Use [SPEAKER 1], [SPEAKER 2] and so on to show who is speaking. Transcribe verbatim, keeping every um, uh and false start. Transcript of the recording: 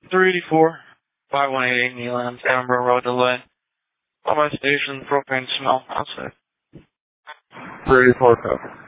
[SPEAKER 1] three eighty-four, five one eight eight Neelands, Edinburgh Road, delay. On my station, propane smell outside.
[SPEAKER 2] three eighty-four, copy.